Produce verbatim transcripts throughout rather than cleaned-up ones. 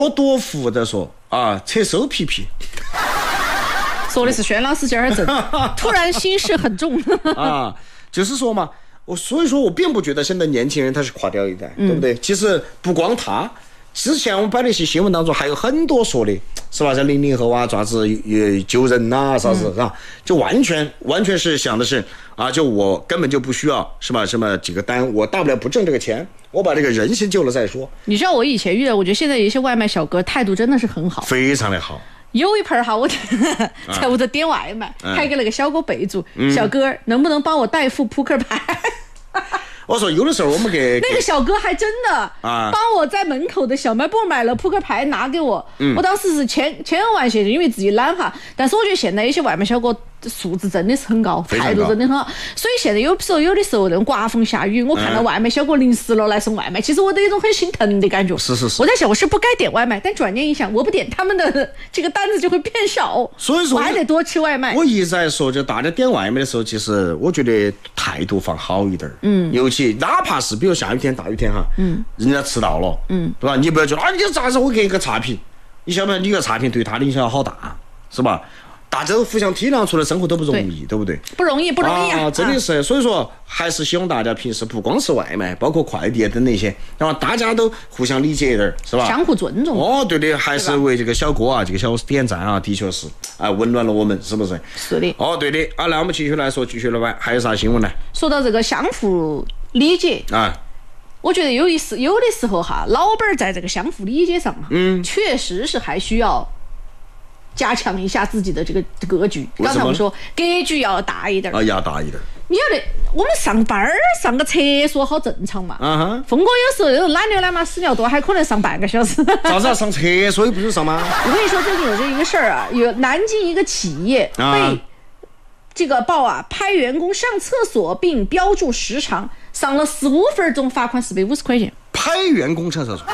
多福的说啊，扯收皮皮。 说的是轩老师今儿正，突然心事很重啊，就是说嘛，我所以说我并不觉得现在年轻人他是垮掉一代，嗯、对不对？其实不光他，之前我们摆那些新闻当中还有很多说的，是吧？像零零后啊，爪子救人呐、啊，啥子、嗯、是吧？就完全完全是想的是啊，就我根本就不需要是吧？什么几个单，我大不了不挣这个钱，我把这个人先救了再说。 你知道我以前遇到，我觉得现在有一些外卖小哥态度真的是很好， 非常的好。 有一盆哈，我在屋头点外卖，啊、还给那个小哥备注：“嗯、小哥，能不能帮我带副扑克牌？” 我说有的时候我们给那个小哥还真的啊，帮我在门口的小卖部买了扑克牌拿给我。嗯、我当时是千千万谢谢，因为自己懒哈。但是我觉得现在有些外卖小哥素质真的是很高，态度真的很好。所以现在有时候有的时候那种刮风下雨，我看到外卖小哥临时了来送外卖，嗯、其实我都有一种很心疼的感觉。 是是是。 我在想，我是不该点外卖，但转念一想，我不点他们的这个单子就会变少， 所以说我还得多吃外卖。 我一直在说，就大家点外卖的时候，其实我觉得态度放好一点。嗯。尤其哪怕是比如下雨天、大雨天哈，嗯，人家迟到了，嗯，对吧？你不要觉得啊，你咋子我给一个差评，你晓不晓得你个差评对他的影响好大，是吧？大家都互相体谅，出来生活都不容易， 对, 对不对？ 不容易，不容易 啊, 啊！真的是，啊、所以说还是希望大家平时不光是外卖，包括快递等那些，然后大家都互相理解一点，是吧？ 相互尊重。 哦，对的，还是为这个小哥啊，这个小点赞啊，的确是啊，温暖了我们，是不是？ 是的。 哦，对的啊，那我们继续来说，继续来玩，还有啥新闻呢？ 说到这个相互理解啊。我觉得有一时有的时候哈，老板在这个相互理解上，嗯，确实是还需要加强一下自己的这个格局。刚才我们说格局要大一点啊， 要大一点。 你晓得我们上班上个厕所好正常嘛？啊哈。峰哥有时候有懒牛懒嘛，屎尿多，还可能上半个小时。 咋子要上厕所又不是上吗？ 我跟你说，最近有这一个事儿啊，有南京一个企业被。啊这个报啊，拍员工上厕所并标注时长，上了十五分钟，罚款四百五十块钱。 拍员工上厕所，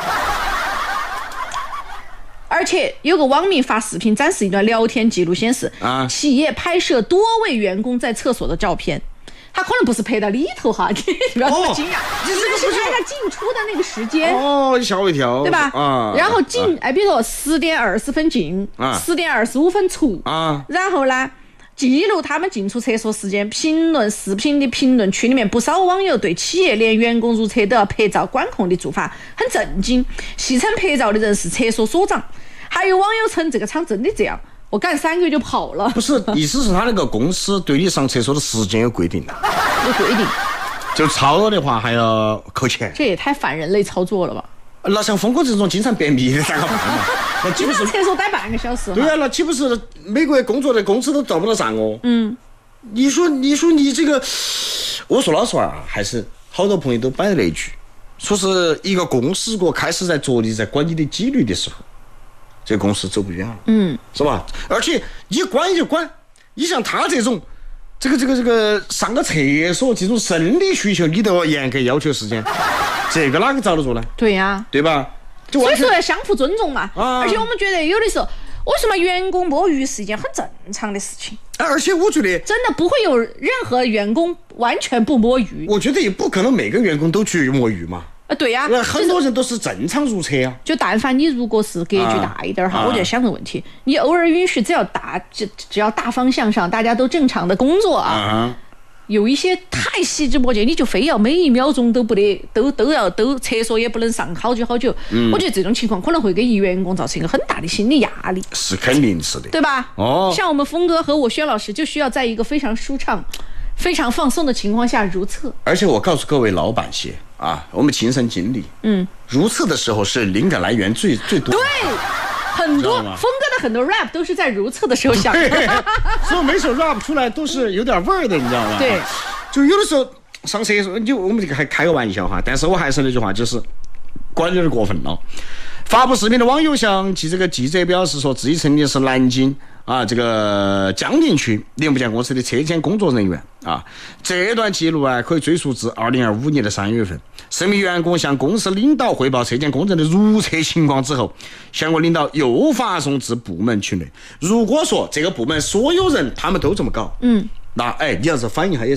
而且有个网民发视频展示一段聊天记录，显示啊，企业拍摄多位员工在厕所的照片。他可能不是拍到里头哈，你不要那么惊讶，只是拍他进出的那个时间。 哦，吓我一跳， 对吧？啊，然后进，哎，比如说十点二十分进，啊，十点二十五分出，啊，然后呢？记录他们进出厕所时间，评论视频的评论区里面，不少网友对企业连员工入厕都要拍照管控的做法很震惊，戏称拍照的人是厕所所长。还有网友称这个厂真的这样，我干三个月就跑了。 不是，意思是他那个公司对你上厕所的时间有规定的， 有规定， 就超了的话还要扣钱。 这也太反人类操作了吧？ 那像峰哥这种经常便秘的咋个办嘛？ 那岂不是厕所待半个小时？ 对啊，那岂不是每个月工作的工资都找不到上哦？嗯，你说，你说你这个，我说老实话啊，还是好多朋友都摆了那句，说是一个公司如果开始在着力在管你的纪律的时候，这个公司走不远了。嗯，是吧？而且你管就管，你像他这种。这个这个这个上个厕所这种生理需求，你都要严格要求时间，这个哪个遭得住呢？ 对呀、啊， 对吧？ 就所以说要相互尊重嘛。啊、而且我们觉得有的时候，为什么员工摸鱼是一件很正常的事情？ 而且我觉得真的不会有任何员工完全不摸鱼。 我觉得也不可能每个员工都去摸鱼嘛。 啊，对呀、 啊，很多人都是正常入厕啊。 就但凡你如果是格局大一点哈，啊、我就想个问题，你偶尔允许，只要大只只要大方向上大家都正常的工作啊。啊有一些太细枝末节，你就非要每一秒钟都不得都都要都厕所也不能上好久好久。嗯，我觉得这种情况可能会给员工造成一个很大的心理压力。 是肯定是的， 对吧？哦，像我们峰哥和我薛老师就需要在一个非常舒畅、非常放松的情况下如厕。 而且我告诉各位老板些啊，我们亲身经历，嗯，如厕的时候是灵感来源最最多的。 对。很多峰哥的很多 rap 都是在如厕的时候想的， 所以每首 rap 出来都是有点味儿的，你知道吗？ 对， 就有的时候上厕所，就我们这个还开个玩笑哈，但是我还是那句话，就是管有点过分了。发布视频的网友向记这个记者表示说，自己曾经是南京啊这个江宁区零部件公司的车间工作人员啊，这段记录啊可以追溯至二零二五年的三月份。这名员工向公司领导汇报车间工人的如厕情况之后，相关领导又发送至部门群内。如果说这个部门所有人他们都这么搞，嗯，那哎，你要是反应还也对，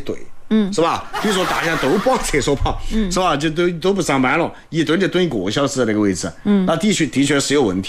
嗯，是吧？比如说大家都不往厕所跑，嗯，是吧？就都都不上班了，一蹲就蹲一个小时在那个位置，嗯，那的确的确是有问题。